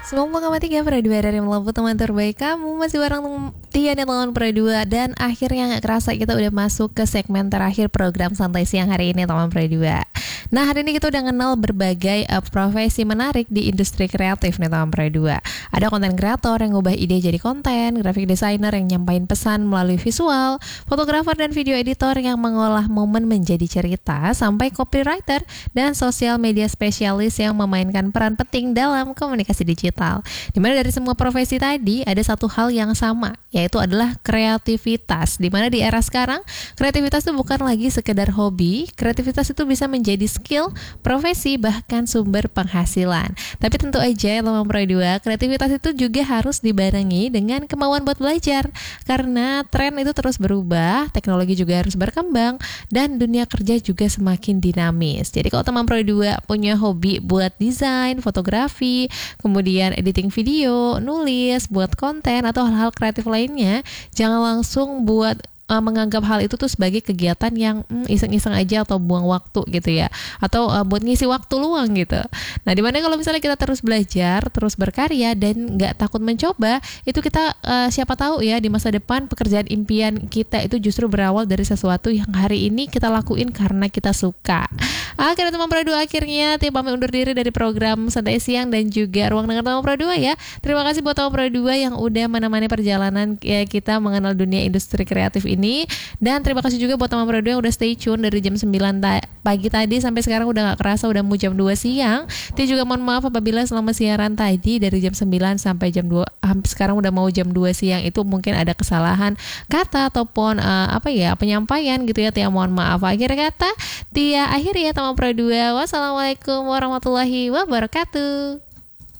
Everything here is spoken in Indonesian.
90,3 per 2 dari Melabu, teman terbaik kamu. Masih bareng Tia dan teman per 2. Dan akhirnya gak kerasa kita udah masuk ke segmen terakhir program Santai Siang hari ini, teman per 2. Nah, hari ini kita udah kenal berbagai profesi menarik di industri kreatif nih, teman per 2. Ada konten kreator yang ngubah ide jadi konten, graphic designer yang nyampain pesan melalui visual, fotografer dan video editor yang mengolah momen menjadi cerita, sampai copywriter dan sosial media spesialis yang memainkan peran penting dalam komunikasi digital. Dimana dari semua profesi tadi ada satu hal yang sama, yaitu adalah kreativitas. Dimana di era sekarang kreativitas itu bukan lagi sekedar hobi, kreativitas itu bisa menjadi skill, profesi, bahkan sumber penghasilan. Tapi tentu aja teman Pro 2, kreativitas itu juga harus dibarengi dengan kemauan buat belajar, karena tren itu terus berubah, teknologi juga harus berkembang, dan dunia kerja juga semakin dinamis. Jadi kalau teman Pro 2 punya hobi buat desain, fotografi, kemudian editing video, nulis, buat konten, atau hal-hal kreatif lainnya, jangan langsung menganggap hal itu tuh sebagai kegiatan yang iseng-iseng aja atau buang waktu gitu ya, atau buat ngisi waktu luang gitu. Nah, dimana kalau misalnya kita terus belajar, terus berkarya dan nggak takut mencoba, itu kita siapa tahu ya di masa depan pekerjaan impian kita itu justru berawal dari sesuatu yang hari ini kita lakuin karena kita suka. Akhirnya teman Pro 2, akhirnya Tia pamit undur diri dari program Santai Siang dan juga Ruang Dengar teman Pro 2 ya. Terima kasih buat teman Pro 2 yang udah menemani perjalanan kita mengenal dunia industri kreatif ini. Dan terima kasih juga buat teman Pro 2 yang udah stay tune dari jam 9 pagi tadi sampai sekarang udah gak kerasa udah mau jam 2 siang. Tia juga mohon maaf apabila selama siaran tadi dari jam 9 sampai jam 2, hampir sekarang udah mau jam 2 siang itu mungkin ada kesalahan kata ataupun penyampaian gitu ya. Tia mohon maaf. Akhirnya kata Tia akhiri ya teman Pro 2. Wassalamualaikum warahmatullahi wabarakatuh.